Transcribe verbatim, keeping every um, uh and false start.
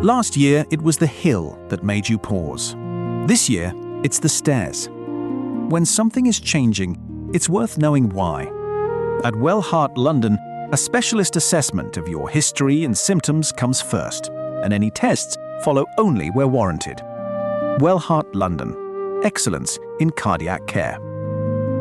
Last year, it was the hill that made you pause. This year, it's the stairs. When something is changing, it's worth knowing why. At Wellheart London, a specialist assessment of your history and symptoms comes first, and any tests follow only where warranted. Wellheart London. Excellence in cardiac care.